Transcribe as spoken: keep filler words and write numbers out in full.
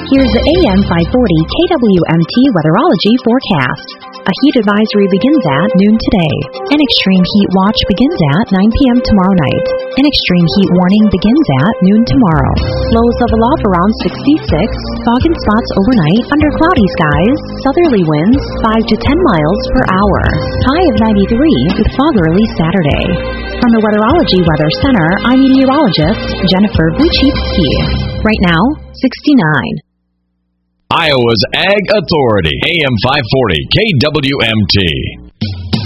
Here's the A M five forty K W M T Weatherology forecast. A heat advisory begins at noon today. An extreme heat watch begins at nine p.m. tomorrow night. An extreme heat warning begins at noon tomorrow. Lows level off around sixty-six. Fog in spots overnight under cloudy skies. Southerly winds five to ten miles per hour. High of ninety-three with fog early Saturday. From the Weatherology Weather Center, I'm meteorologist Jennifer Buchitsky. Right now, sixty-nine. Iowa's Ag Authority, A M five forty K W M T.